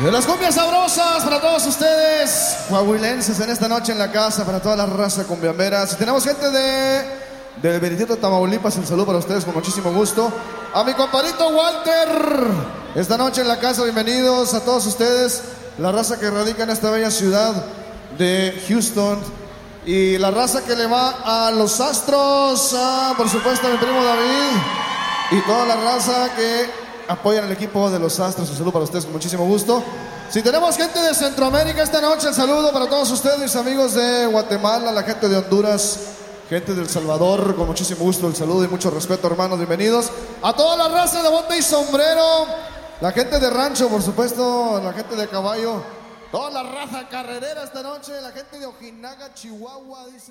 De las cumbias sabrosas para todos ustedes, coahuilenses en esta noche en la casa, para toda la raza cumbiambera. Si tenemos gente de Benedito, Tamaulipas, el saludo para ustedes con muchísimo gusto. A mi compadrito Walter, esta noche en la casa, bienvenidos a todos ustedes, la raza que radica en esta bella ciudad de Houston. Y la raza que le va a los Astros, por supuesto a mi primo David y toda la raza que apoyan al equipo de los Astros. Un saludo para ustedes con muchísimo gusto. Si tenemos gente de Centroamérica esta noche, el saludo para todos ustedes, mis amigos de Guatemala, la gente de Honduras, gente de El Salvador, con muchísimo gusto el saludo y mucho respeto, hermanos, bienvenidos. A toda la raza de bote y sombrero, la gente de rancho, por supuesto, la gente de caballo, toda la raza carrerera esta noche, la gente de Ojinaga, Chihuahua, dice.